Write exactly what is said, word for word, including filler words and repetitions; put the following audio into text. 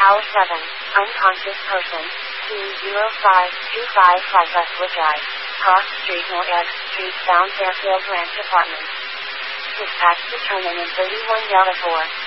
Tower seven, unconscious person, two zero five two five five Westwood Drive, Cross Street North X Street, bound Fairfield Ranch Apartments. Dispatch determined in thirty-one Delta four.